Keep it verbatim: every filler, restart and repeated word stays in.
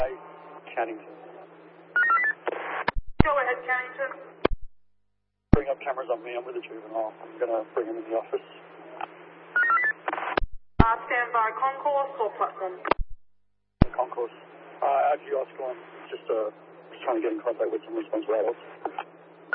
Hey, Cannington. Go ahead, Cannington. Bring up cameras on me. I'm with a juvenile. I'm going to bring him in the office. Uh, stand by concourse or platform? Concourse. Uh, how'd you guys go on? Just, uh, just trying to get in contact with some response rails.